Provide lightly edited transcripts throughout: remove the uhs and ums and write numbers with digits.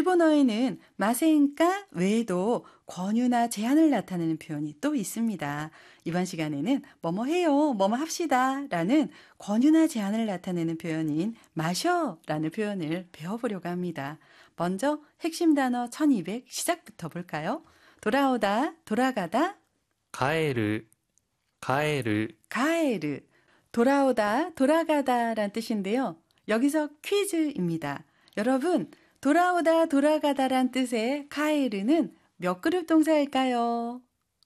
일본어에는 마센까 외에도 권유나 제안을 나타내는 표현이 또 있습니다. 이번 시간에는 뭐뭐 해요, 뭐뭐 합시다 라는 권유나 제안을 나타내는 표현인 마셔 라는 표현을 배워보려고 합니다. 먼저 핵심 단어 1200 시작부터 볼까요? 돌아오다, 돌아가다, 帰る、帰る、 가에르, 돌아오다, 돌아가다 란 뜻인데요. 여기서 퀴즈입니다. 여러분, 돌아오다, 돌아가다란 뜻의 가에르는 몇 그룹 동사일까요?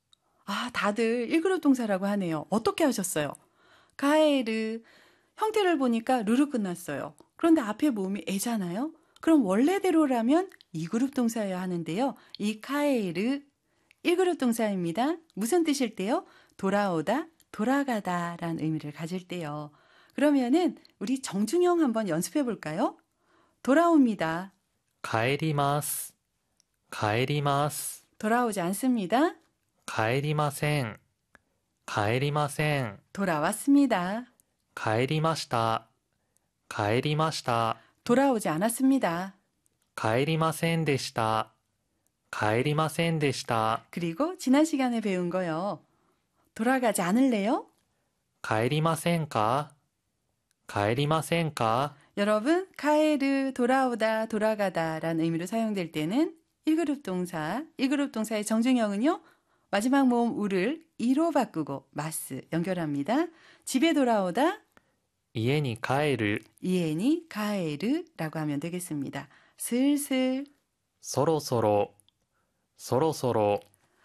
다들 1그룹 동사라고 하네요. 어떻게 하셨어요? 가에르, 형태를 보니까 루로 끝났어요. 그런데 앞에 모음이 에잖아요. 그럼 원래대로라면 2그룹 동사여야 하는데요. 이 카에르 1그룹 동사입니다. 무슨 뜻일 때요? 돌아오다, 돌아가다 라는 의미를 가질 때요. 그러면은 우리 정중형 한번 연습해 볼까요? 돌아옵니다. 帰ります、帰ります、 돌아오지 않습니다. 帰りません、帰りません、 돌아왔습니다. 帰りました、帰りました、 돌아오지 않았습니다. 帰りませんでした、帰りませんでした、 그리고 지난 시간에 배운 거요. 돌아가지 않을래요? 帰りませんか、帰りませんか、 여러분, 카에르, 돌아오다, 돌아가다 라는 의미로 사용될 때는 1그룹 동사, 1그룹 동사의 정중형은요. 마지막 모음 우를 이로 바꾸고 마스 연결합니다. 집에 돌아오다, 家に帰る、 이에니 가에르 라고 하면 되겠습니다. 슬슬, そろそろ、そろそろ、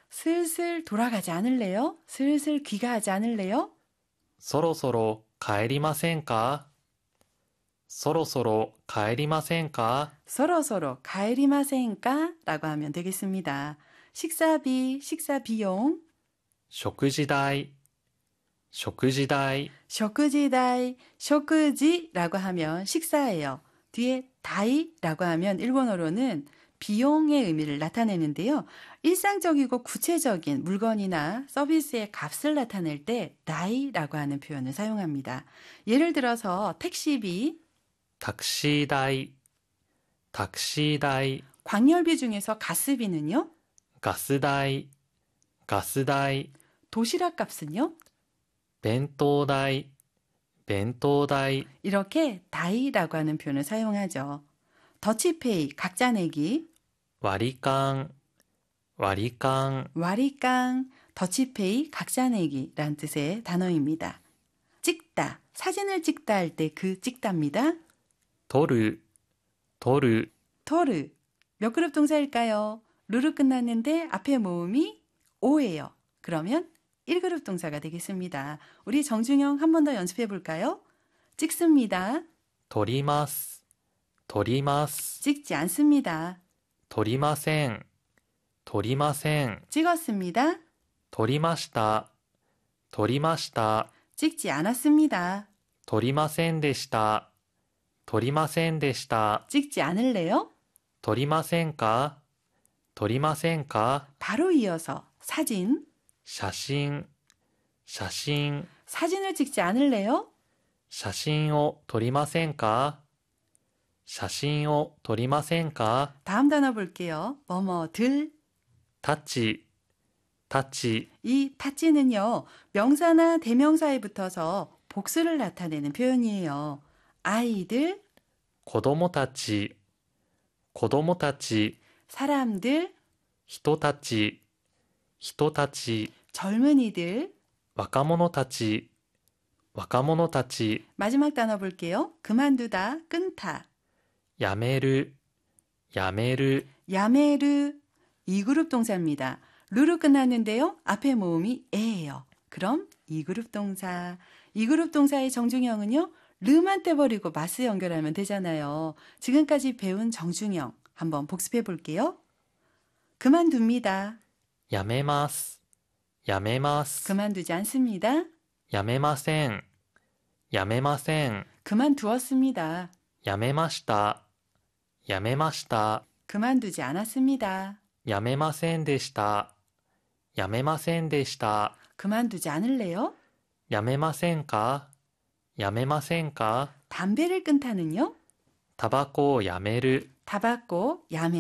슬슬 돌아가지 않을래요? 슬슬 귀가하지 않을래요? そろそろ帰りませんか、そろそろ帰りませんか、 서로서로 가에리마센까 라고 하면 되겠습니다. 식사비, 식사 비용, 食事代、食事代、 쇼크지다이, 쇼크지라고 하면 식사예요. 뒤에 다이라고 하면 일본어로는 비용의 의미를 나타내는데요. 일상적이고 구체적인 물건이나 서비스의 값을 나타낼 때 다이라고 하는 표현을 사용합니다. 예를 들어서 택시비, タクシー代、タクシー代、 광열비 중에서 가스비는요. ガス代、ガス代、 도시락 값은요. 弁当代、弁当代、 이렇게 다이라고 하는 표현을 사용하죠. 더치페이, 각자 내기, 割り勘、割り勘、 와리깡, 더치페이, 각자 내기라는 뜻의 단어입니다. 찍다, 사진을 찍다 할 때 그 찍다입니다. 取る、取る、 토르, 몇 그룹 동사일까요? 루로 끝났는데 앞에 모음이 오예요. 그러면 1그룹 동사가 되겠습니다. 우리 정중형 한 번 더 연습해 볼까요? 찍습니다. 取ります、取ります、 찍지 않습니다. 取りません、取りません、 찍었습니다. 取りました、取りました、 찍지 않았습니다. 取りませんでした、取りませんでした、 찍지 않을래요? 取りませんか、取りませんか、 바로 이어서 사진, 写真、写真、 사진을 찍지 않을래요? 写真を撮りませんか、写真を撮りませんか、 다음 단어 볼게요. 뭐뭐들. タッチ、タッチ、 이 타치는요. 명사나 대명사에 붙어서 복수를 나타내는 표현이에요. 아이들, 子供たち、子供たち、 사람들, 人たち、人たち、 젊은이들. 若者たち、若者たち、 마지막 단어 볼게요. 그만두다, 끊다. やめる、やめる、 야메르. 2그룹 동사입니다. 루로 끝났는데요. 앞에 모음이 에예요. 그럼 2그룹 동사. 2그룹 동사의 정중형은요. 르만 떼버리고 마스 연결하면 되잖아요. 지금까지 배운 정중형 한번 복습해 볼게요. 그만둡니다. やめます、やめます、 그만두지 않습니다. やめません、やめません、 그만두었습니다. やめました、やめました、 그만두지 않았습니다. やめませんでした、やめませんでした、 그만두지 않을래요? やめませんか、やめませんか、 담배를 끊다는요? タバコをやめる、 타바코, 야메.